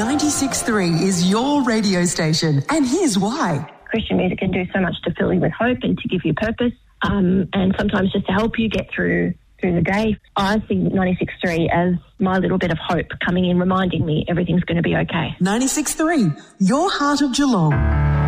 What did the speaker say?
96.3 is your radio station, and here's why. Christian music can do so much to fill you with hope and to give you purpose, and sometimes just to help you get through the day. I see 96.3 as my little bit of hope coming in, reminding me everything's going to be okay. 96.3, your heart of Geelong.